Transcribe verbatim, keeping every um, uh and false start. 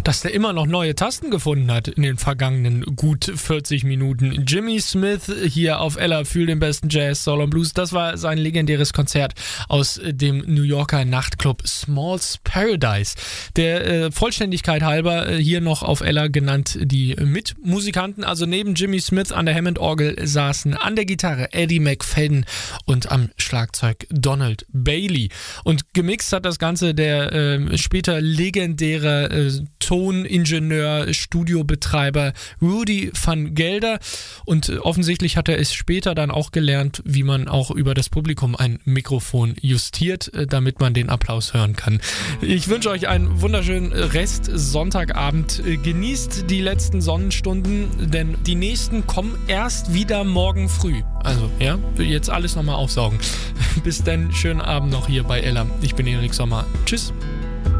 dass der immer noch neue Tasten gefunden hat in den vergangenen gut vierzig Minuten. Jimmy Smith hier auf Ella für den besten Jazz, Soul und Blues. Das war sein legendäres Konzert aus dem New Yorker Nachtclub Small's Paradise. Der äh, Vollständigkeit halber äh, hier noch auf Ella genannt die Mitmusikanten. Also neben Jimmy Smith an der Hammond-Orgel saßen an der Gitarre Eddie McFadden und am Schlagzeug Donald Bailey. Und gemixt hat das Ganze der äh, später legendäre äh, Toningenieur, Studiobetreiber Rudy van Gelder. Und äh, offensichtlich hat er es später dann auch gelernt, wie man auch über das Publikum ein Mikrofon justiert, äh, damit man den Applaus hören kann. Ich wünsche euch einen wunderschönen Rest Sonntagabend. Äh, genießt die letzten Sonnenstunden, denn die nächsten kommen erst wieder morgen früh. Also, ja, will jetzt alles nochmal aufsaugen. Bis dann, schönen Abend noch hier bei Ella. Ich bin Erik Sommer. Tschüss.